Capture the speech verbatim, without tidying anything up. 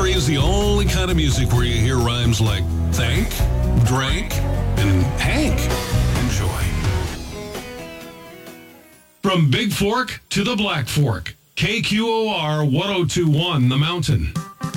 country is the only kind of music where you hear rhymes like thank, drank, and Hank. Enjoy. From Big Fork to the Black Fork, K Q O R ten twenty-one The Mountain.